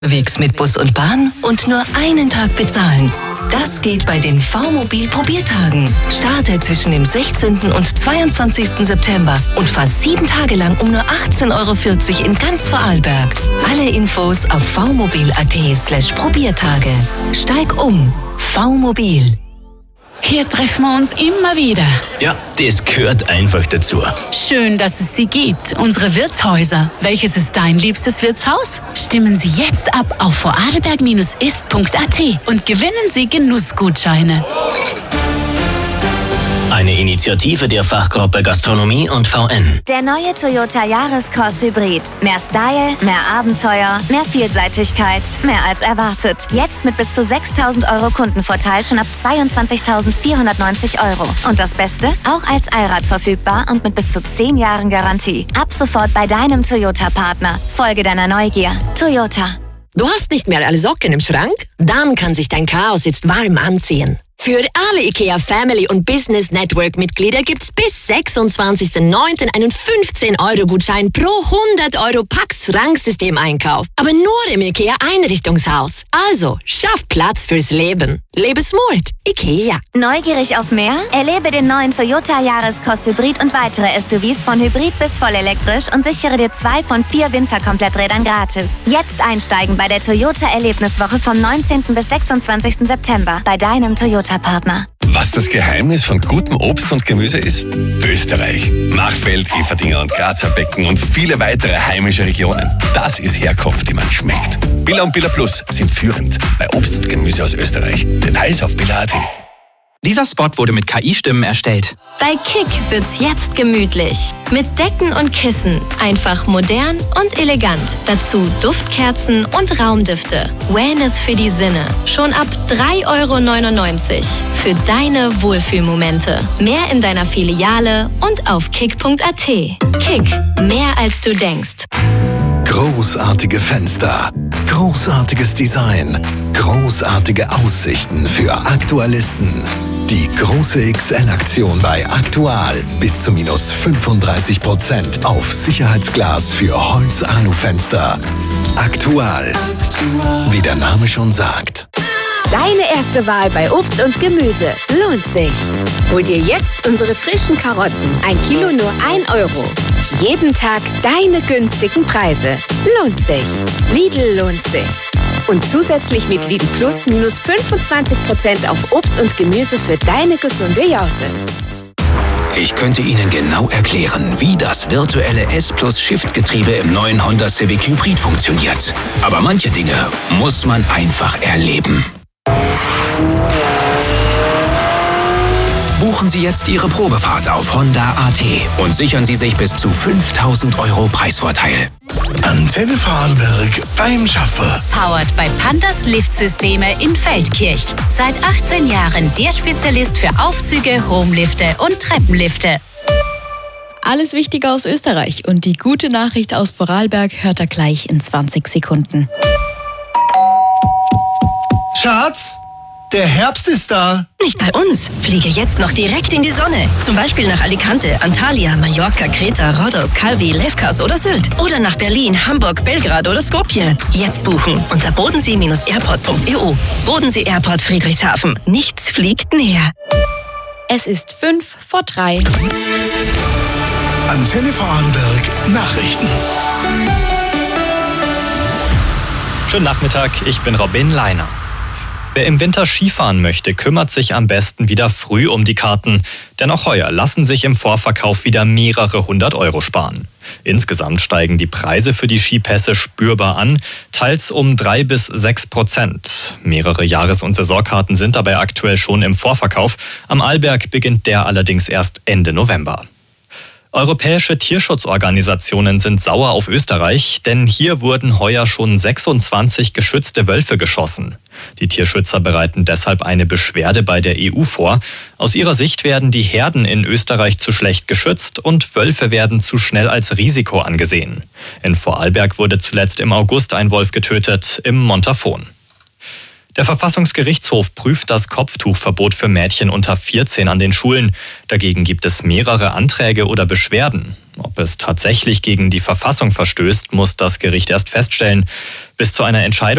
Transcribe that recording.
Wegs mit Bus und Bahn und nur einen Tag bezahlen. Das geht bei den V-Mobil Probiertagen. Starte zwischen dem 16. und 22. September und fahr 7 Tage lang um nur 18,40 € in ganz Vorarlberg. Alle Infos auf vmobil.at/Probiertage. Steig um. V-Mobil. Hier treffen wir uns immer wieder. Ja, das gehört einfach dazu. Schön, dass es sie gibt. Unsere Wirtshäuser. Welches ist dein liebstes Wirtshaus? Stimmen Sie jetzt ab auf vorarlberg-ist.at und gewinnen Sie Genussgutscheine. Eine Initiative der Fachgruppe Gastronomie und VN. Der neue Toyota Yaris-Cross Hybrid. Mehr Style, mehr Abenteuer, mehr Vielseitigkeit, mehr als erwartet. Jetzt mit bis zu 6.000 € Kundenvorteil schon ab 22.490 €. Und das Beste? Auch als Allrad verfügbar und mit bis zu 10 Jahren Garantie. Ab sofort bei deinem Toyota-Partner. Folge deiner Neugier. Toyota. Du hast nicht mehr alle Socken im Schrank? Dann kann sich dein Chaos jetzt warm anziehen. Für alle IKEA Family und Business Network Mitglieder gibt's bis 26.09. einen 15-€-Gutschein pro 100 € Pax-Schranksystem-Einkauf. Aber nur im IKEA Einrichtungshaus. Also, schaff Platz fürs Leben. Lebe smart. IKEA. Neugierig auf mehr? Erlebe den neuen Toyota Yaris-Cross Hybrid und weitere SUVs von Hybrid bis vollelektrisch und sichere dir 2 von 4 Winterkompletträdern gratis. Jetzt einsteigen bei der Toyota Erlebniswoche vom 19. bis 26. September bei deinem Toyota-Partner. Was das Geheimnis von gutem Obst und Gemüse ist? Österreich. Machfeld, Everdinger und Grazer Becken und viele weitere heimische Regionen. Das ist Herkunft, die man schmeckt. Billa und Billa Plus sind führend bei Obst und Gemüse aus Österreich. Details auf billa.at. Dieser Spot wurde mit KI-Stimmen erstellt. Bei Kick wird's jetzt gemütlich. Mit Decken und Kissen. Einfach modern und elegant. Dazu Duftkerzen und Raumdüfte. Wellness für die Sinne. Schon ab 3,99 € für deine Wohlfühlmomente. Mehr in deiner Filiale und auf kick.at. Kick. Mehr als du denkst. Großartige Fenster, großartiges Design, großartige Aussichten für Aktualisten. Die große XL-Aktion bei Aktual. Bis zu minus 35% auf Sicherheitsglas für Holz-Alu-Fenster. Aktual. Wie der Name schon sagt. Deine erste Wahl bei Obst und Gemüse lohnt sich. Hol dir jetzt unsere frischen Karotten. 1 Kilo nur 1 €. Jeden Tag deine günstigen Preise. Lohnt sich. Lidl lohnt sich. Und zusätzlich mit Lidl Plus minus 25% auf Obst und Gemüse für deine gesunde Jause. Ich könnte Ihnen genau erklären, wie das virtuelle S-Plus-Shift-Getriebe im neuen Honda Civic Hybrid funktioniert. Aber manche Dinge muss man einfach erleben. Buchen Sie jetzt Ihre Probefahrt auf Honda.at und sichern Sie sich bis zu 5.000 € Preisvorteil. Antenne Vorarlberg beim Schaffer. Powered by Pandas Liftsysteme in Feldkirch. Seit 18 Jahren der Spezialist für Aufzüge, Homelifte und Treppenlifte. Alles Wichtige aus Österreich und die gute Nachricht aus Vorarlberg hört er gleich in 20 Sekunden. Schatz, der Herbst ist da. Nicht bei uns. Fliege jetzt noch direkt in die Sonne. Zum Beispiel nach Alicante, Antalya, Mallorca, Kreta, Rhodos, Calvi, Lefkas oder Sylt. Oder nach Berlin, Hamburg, Belgrad oder Skopje. Jetzt buchen unter bodensee-airport.eu. Bodensee Airport Friedrichshafen. Nichts fliegt näher. Es ist 2:55. Antenne Vorarlberg Nachrichten. Schönen Nachmittag, ich bin Robin Leiner. Wer im Winter Skifahren möchte, kümmert sich am besten wieder früh um die Karten. Denn auch heuer lassen sich im Vorverkauf wieder mehrere 100 € sparen. Insgesamt steigen die Preise für die Skipässe spürbar an, teils um 3 bis 6%. Mehrere Jahres- und Saisonkarten sind dabei aktuell schon im Vorverkauf. Am Arlberg beginnt der allerdings erst Ende November. Europäische Tierschutzorganisationen sind sauer auf Österreich, denn hier wurden heuer schon 26 geschützte Wölfe geschossen. Die Tierschützer bereiten deshalb eine Beschwerde bei der EU vor. Aus ihrer Sicht werden die Herden in Österreich zu schlecht geschützt und Wölfe werden zu schnell als Risiko angesehen. In Vorarlberg wurde zuletzt im August ein Wolf getötet, im Montafon. Der Verfassungsgerichtshof prüft das Kopftuchverbot für Mädchen unter 14 an den Schulen. Dagegen gibt es mehrere Anträge oder Beschwerden. Ob es tatsächlich gegen die Verfassung verstößt, muss das Gericht erst feststellen. Bis zu einer Entscheidung